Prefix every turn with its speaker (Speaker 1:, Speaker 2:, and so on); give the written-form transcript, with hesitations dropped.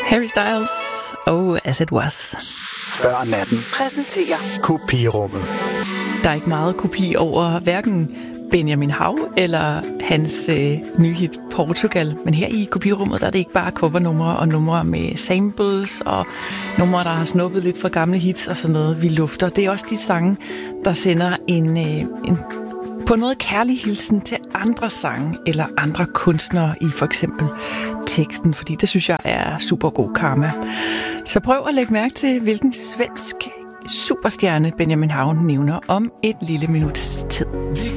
Speaker 1: Harry Styles og As It Was.
Speaker 2: Før natten
Speaker 3: præsenterer
Speaker 2: Kopirummet.
Speaker 1: Der er ikke meget kopi over hverken Benjamin Hav eller hans nye hit Portugal. Men her i Kopirummet, der er det ikke bare covernumre og numre med samples og numre, der har snuppet lidt fra gamle hits og sådan noget, vi lufter. Det er også de sange, der sender en på en måde kærlig hilsen til andre sange eller andre kunstnere i for eksempel teksten, fordi det synes jeg er super god karma. Så prøv at lægge mærke til, hvilken svensk superstjerne Benjamin Hav nævner om et lille minuts tid.
Speaker 4: Vi